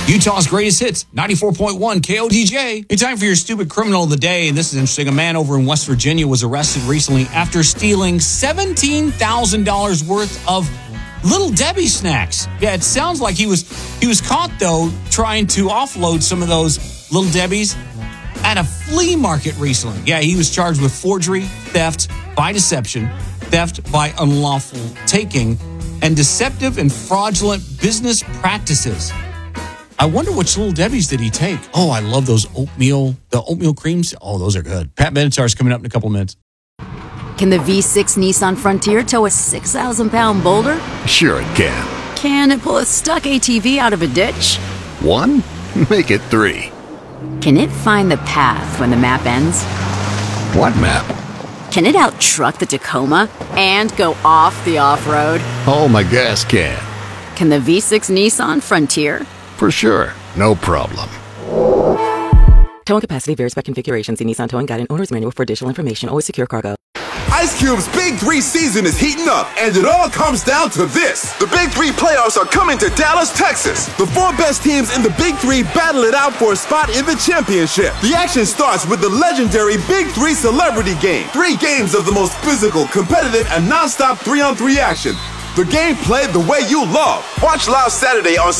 Utah's greatest hits, 94.1 KOTJ. It's time for your stupid criminal of the day. And this is interesting. A man over in West Virginia was arrested recently after stealing $17,000 worth of Little Debbie snacks. Yeah, it sounds like he was caught, though, trying to offload some of those Little Debbies at a flea market recently. Yeah, he was charged with forgery, theft by deception, theft by unlawful taking, and deceptive and fraudulent business practices. I wonder which Little Debbies did he take? Oh, I love those the oatmeal creams. Oh, those are good. Pat Benatar's coming up in a couple of minutes. Can the V6 Nissan Frontier tow a 6,000-pound boulder? Sure it can. Can it pull a stuck ATV out of a ditch? 1? Make it 3. Can it find the path when the map ends? What map? Can it out-truck the Tacoma and go off the off-road? Oh, my gas can. Can the V6 Nissan Frontier? For sure. No problem. Towing capacity varies by configuration. See Nissan Towing Guide and Owner's Manual for additional information. Always secure cargo. Ice Cube's Big 3 season is heating up, and it all comes down to this. The Big 3 playoffs are coming to Dallas, Texas. The 4 best teams in the Big 3 battle it out for a spot in the championship. The action starts with the legendary Big 3 Celebrity Game. 3 games of the most physical, competitive, and non-stop 3-on-3 action. The game played the way you love. Watch live Saturday on